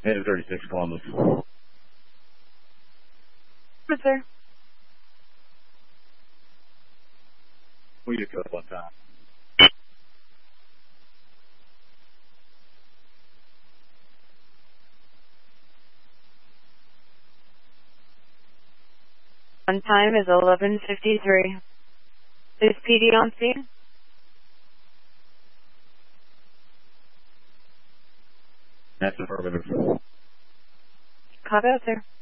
Native 36 Columbus. Yes, sir. We just go one time. On time is 11:53. Is PD on scene? That's affirmative. Copy out, sir.